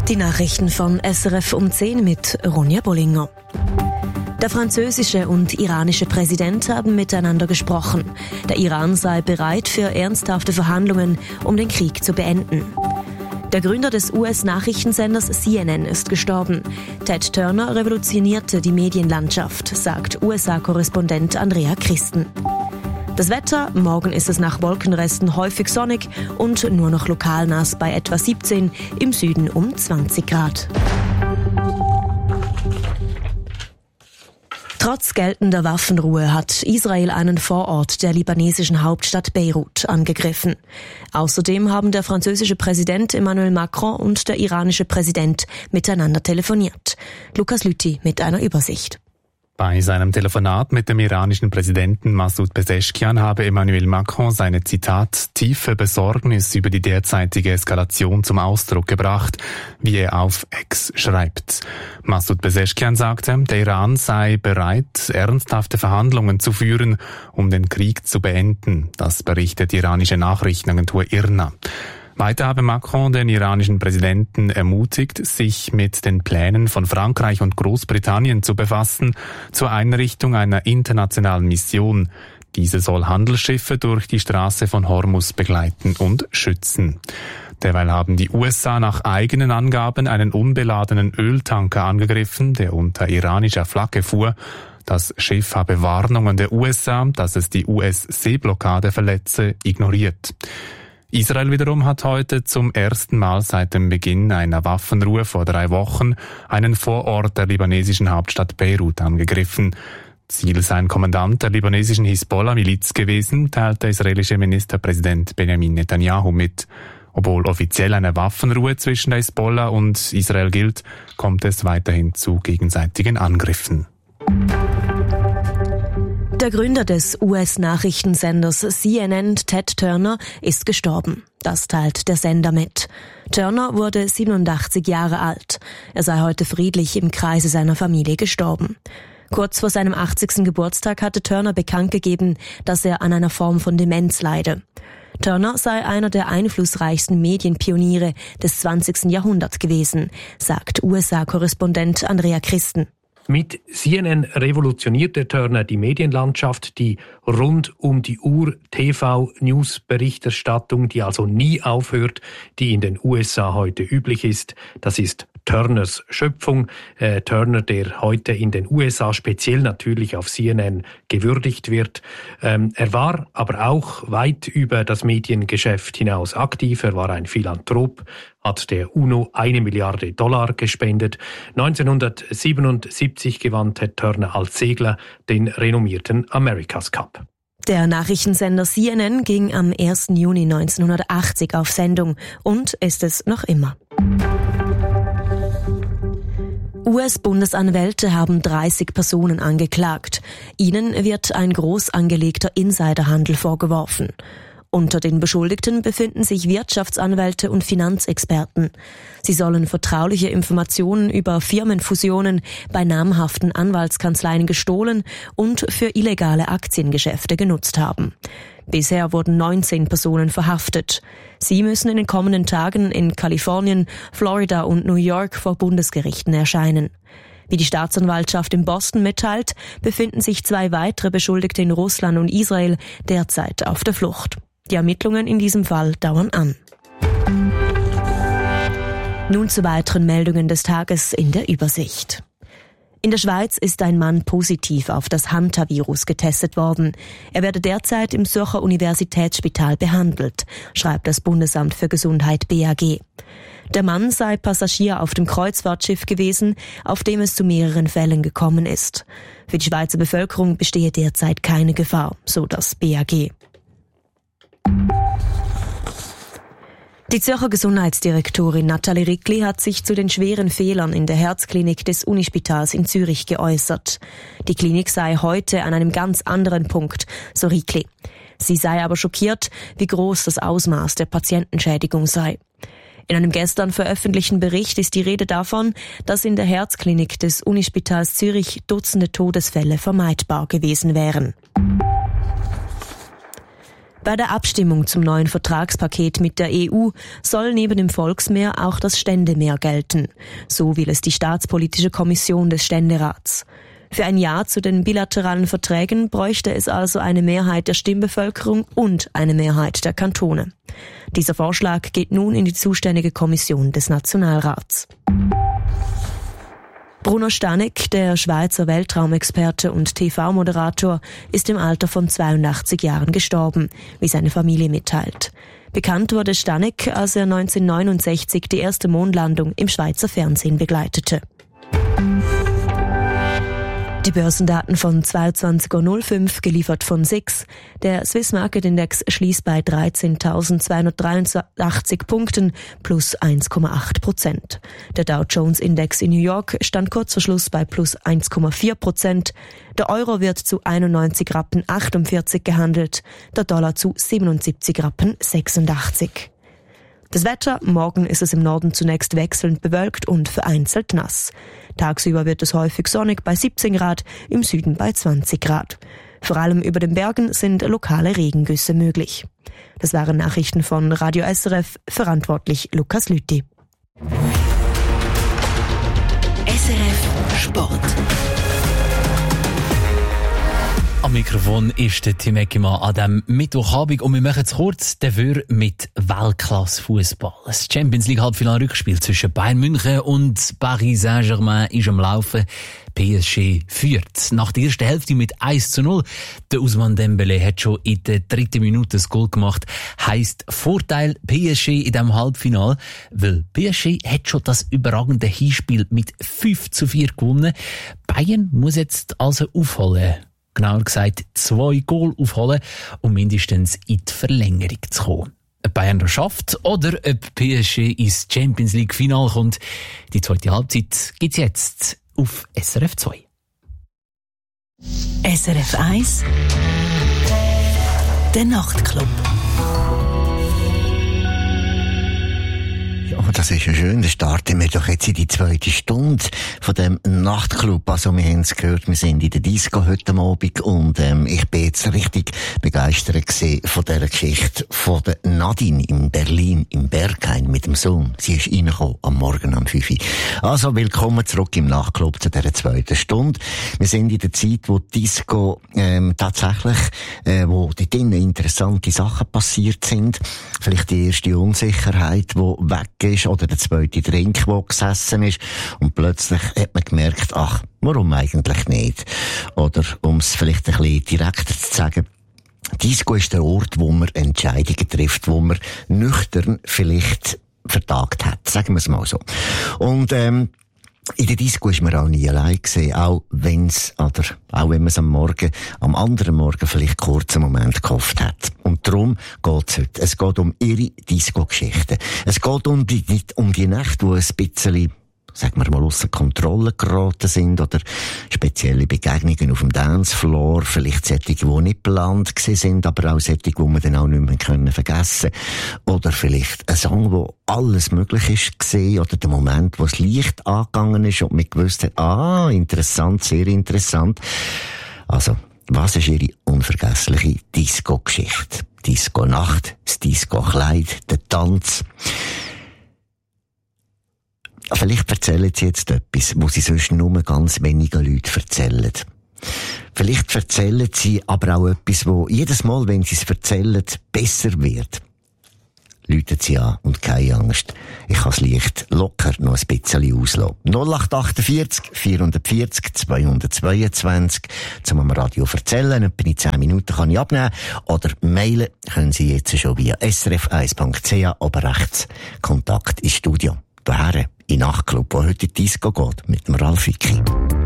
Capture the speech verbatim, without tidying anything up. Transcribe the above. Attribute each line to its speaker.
Speaker 1: Die Nachrichten von S R F um zehn mit Ronja Bollinger. Der französische und iranische Präsident haben miteinander gesprochen. Der Iran sei bereit für ernsthafte Verhandlungen, um den Krieg zu beenden. Der Gründer des U S-Nachrichtensenders C N N ist gestorben. Ted Turner revolutionierte die Medienlandschaft, sagt U S A-Korrespondent Andrea Christen. Das Wetter: Morgen ist es nach Wolkenresten häufig sonnig und nur noch lokal nass bei etwa siebzehn, im Süden um zwanzig Grad. Trotz geltender Waffenruhe hat Israel einen Vorort der libanesischen Hauptstadt Beirut angegriffen. Außerdem haben der französische Präsident Emmanuel Macron und der iranische Präsident miteinander telefoniert. Lukas Lüthi mit einer Übersicht.
Speaker 2: Bei seinem Telefonat mit dem iranischen Präsidenten Massoud Pezeshkian habe Emmanuel Macron seine, Zitat, tiefe Besorgnis über die derzeitige Eskalation zum Ausdruck gebracht, wie er auf X schreibt. Massoud Pezeshkian sagte, der Iran sei bereit, ernsthafte Verhandlungen zu führen, um den Krieg zu beenden. Das berichtet die iranische Nachrichtenagentur I R N A. Weiter habe Macron den iranischen Präsidenten ermutigt, sich mit den Plänen von Frankreich und Großbritannien zu befassen zur Einrichtung einer internationalen Mission. Diese soll Handelsschiffe durch die Straße von Hormuz begleiten und schützen. Derweil haben die U S A nach eigenen Angaben einen unbeladenen Öltanker angegriffen, der unter iranischer Flagge fuhr. Das Schiff habe Warnungen der U S A, dass es die U S-Seeblockade verletze, ignoriert. Israel wiederum hat heute zum ersten Mal seit dem Beginn einer Waffenruhe vor drei Wochen einen Vorort der libanesischen Hauptstadt Beirut angegriffen. Ziel sei ein Kommandant der libanesischen Hisbollah-Miliz gewesen, teilt der israelische Ministerpräsident Benjamin Netanyahu mit. Obwohl offiziell eine Waffenruhe zwischen der Hisbollah und Israel gilt, kommt es weiterhin zu gegenseitigen Angriffen.
Speaker 1: Der Gründer des U S-Nachrichtensenders C N N, Ted Turner, ist gestorben. Das teilt der Sender mit. Turner wurde siebenundachtzig Jahre alt. Er sei heute friedlich im Kreise seiner Familie gestorben. Kurz vor seinem achtzigsten Geburtstag hatte Turner bekannt gegeben, dass er an einer Form von Demenz leide. Turner sei einer der einflussreichsten Medienpioniere des zwanzigsten Jahrhunderts gewesen, sagt U S A-Korrespondent Andrea Christen.
Speaker 3: Mit C N N revolutionierte Turner die Medienlandschaft, die rund um die Uhr T V-News-Berichterstattung, die also nie aufhört, die in den U S A heute üblich ist. Das ist Turners Schöpfung. Äh, Turner, der heute in den U S A speziell natürlich auf C N N gewürdigt wird. Ähm, er war aber auch weit über das Mediengeschäft hinaus aktiv. Er war ein Philanthrop, hat der UNO eine Milliarde Dollar gespendet. neunzehnhundertsiebenundsiebzig gewann Ted Turner als Segler den renommierten America's Cup.
Speaker 1: Der Nachrichtensender C N N ging am ersten Juni neunzehnhundertachtzig auf Sendung und ist es noch immer. U S-Bundesanwälte haben dreißig Personen angeklagt. Ihnen wird ein groß angelegter Insiderhandel vorgeworfen. Unter den Beschuldigten befinden sich Wirtschaftsanwälte und Finanzexperten. Sie sollen vertrauliche Informationen über Firmenfusionen bei namhaften Anwaltskanzleien gestohlen und für illegale Aktiengeschäfte genutzt haben. Bisher wurden neunzehn Personen verhaftet. Sie müssen in den kommenden Tagen in Kalifornien, Florida und New York vor Bundesgerichten erscheinen. Wie die Staatsanwaltschaft in Boston mitteilt, befinden sich zwei weitere Beschuldigte in Russland und Israel derzeit auf der Flucht. Die Ermittlungen in diesem Fall dauern an. Nun zu weiteren Meldungen des Tages in der Übersicht. In der Schweiz ist ein Mann positiv auf das Hantavirus getestet worden. Er werde derzeit im Zürcher Universitätsspital behandelt, schreibt das Bundesamt für Gesundheit B A G. Der Mann sei Passagier auf dem Kreuzfahrtschiff gewesen, auf dem es zu mehreren Fällen gekommen ist. Für die Schweizer Bevölkerung bestehe derzeit keine Gefahr, so das B A G. Die Zürcher Gesundheitsdirektorin Nathalie Rickli hat sich zu den schweren Fehlern in der Herzklinik des Unispitals in Zürich geäußert. Die Klinik sei heute an einem ganz anderen Punkt, so Rickli. Sie sei aber schockiert, wie groß das Ausmaß der Patientenschädigung sei. In einem gestern veröffentlichten Bericht ist die Rede davon, dass in der Herzklinik des Unispitals Zürich Dutzende Todesfälle vermeidbar gewesen wären. Bei der Abstimmung zum neuen Vertragspaket mit der E U soll neben dem Volksmehr auch das Ständemehr gelten. So will es die Staatspolitische Kommission des Ständerats. Für ein Ja zu den bilateralen Verträgen bräuchte es also eine Mehrheit der Stimmbevölkerung und eine Mehrheit der Kantone. Dieser Vorschlag geht nun in die zuständige Kommission des Nationalrats. Bruno Stanek, der Schweizer Weltraumexperte und T V-Moderator, ist im Alter von zweiundachtzig Jahren gestorben, wie seine Familie mitteilt. Bekannt wurde Stanek, als er neunzehnhundertneunundsechzig die erste Mondlandung im Schweizer Fernsehen begleitete. Die Börsendaten von zweiundzwanzig Uhr null fünf, geliefert von S I X. Der Swiss Market Index schließt bei dreizehntausendzweihundertdreiundachtzig Punkten plus eins Komma acht Prozent. Der Dow Jones Index in New York stand kurz vor Schluss bei plus eins Komma vier Prozent. Der Euro wird zu einundneunzig Rappen achtundvierzig gehandelt, der Dollar zu siebenundsiebzig Rappen sechsundachtzig. Das Wetter: Morgen ist es im Norden zunächst wechselnd bewölkt und vereinzelt nass. Tagsüber wird es häufig sonnig bei siebzehn Grad, im Süden bei zwanzig Grad. Vor allem über den Bergen sind lokale Regengüsse möglich. Das waren Nachrichten von Radio S R F, verantwortlich Lukas Lüthi.
Speaker 4: S R F Sport.
Speaker 5: Am Mikrofon ist der Tim Eckimann an diesem Mittwochabend und wir machen es kurz dafür mit Weltklasse-Fußball. Das Champions League Halbfinal-Rückspiel zwischen Bayern München und Paris Saint-Germain ist am Laufen. P S G führt nach der ersten Hälfte mit eins zu null. Der Ousmane Dembélé hat schon in der dritten Minute das Goal gemacht. Heisst Vorteil P S G in diesem Halbfinal, weil P S G hat schon das überragende Hinspiel mit fünf zu vier gewonnen. Bayern muss jetzt also aufholen. Genauer gesagt, zwei Goal aufholen, um mindestens in die Verlängerung zu kommen. Ob Bayern das schafft oder ob P S G ins Champions League Final kommt, die zweite Halbzeit gibt's jetzt auf S R F zwei.
Speaker 4: S R F eins Der Nachtclub.
Speaker 6: Ja, das ist ja schön. Dann starten wir doch jetzt in die zweite Stunde von dem Nachtclub. Also, wir haben es gehört, wir sind in der Disco heute Abend und ähm, ich bin jetzt richtig begeistert gewesen von dieser Geschichte von der Nadine in Berlin, im Berghain mit dem Sohn. Sie ist reingekommen am Morgen um fünf Uhr. Also, willkommen zurück im Nachtclub zu dieser zweiten Stunde. Wir sind in der Zeit, wo die Disco ähm, tatsächlich, äh, wo dort drinnen interessante Sachen passiert sind. Vielleicht die erste Unsicherheit, die weg ist, oder der zweite Drink, der gesessen ist, und plötzlich hat man gemerkt, ach, warum eigentlich nicht? Oder, um es vielleicht ein bisschen direkter zu sagen, Disco ist der Ort, wo man Entscheidungen trifft, wo man nüchtern vielleicht vertagt hat, sagen wir es mal so. Und ähm, in der Disco ist man auch nie allein gewesen, auch wenn's, oder, auch wenn man es am Morgen, am anderen Morgen vielleicht kurz einen Moment gehofft hat. Und darum geht's heute. Es geht um ihre Disco-Geschichten. Es geht um die, um die Nächte, die ein bisschen, sagen wir mal, ausser Kontrolle geraten sind, oder spezielle Begegnungen auf dem Dancefloor, vielleicht solche, die nicht geplant sind, aber auch solche, die man dann auch nicht mehr können vergessen. Oder vielleicht ein Song, wo alles möglich ist gesehen, oder der Moment, wo das Licht angegangen ist und man gewusst hat, ah, interessant, sehr interessant. Also, was ist ihre unvergessliche Disco-Geschichte? Disco-Nacht, das Disco-Kleid, der Tanz. Vielleicht erzählen sie jetzt etwas, was sie sonst nur ganz wenigen Leuten erzählen. Vielleicht erzählen sie aber auch etwas, wo jedes Mal, wenn sie es erzählen, besser wird. Läutet sie an und keine Angst. Ich kann das Licht locker noch ein bisschen auslassen. null acht achtundvierzig, vierhundertvierzig, zweihundertzweiundzwanzig zum am Radio erzählen. Etwa in zehn Minuten kann ich abnehmen. Oder mailen können Sie jetzt schon via s r f eins punkt c h, oben rechts Kontakt ins Studio. Daher in Nachtclub, wo heute Disco geht, mit dem Ralf Icki.